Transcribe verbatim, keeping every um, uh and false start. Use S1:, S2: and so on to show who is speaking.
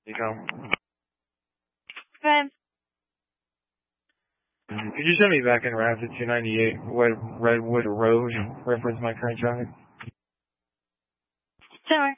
S1: You go.
S2: Good.
S1: Could you send me back in Rapid two ninety-eight Red, Redwood Road, reference my current traffic?
S2: Sure.